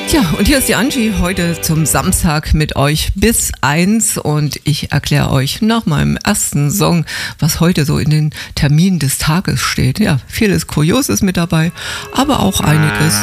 Ja, und hier ist die Angie heute zum Samstag mit euch bis 1 und ich erkläre euch nach meinem ersten Song, was heute so in den Terminen des Tages steht. Ja, vieles Kurioses mit dabei, aber auch einiges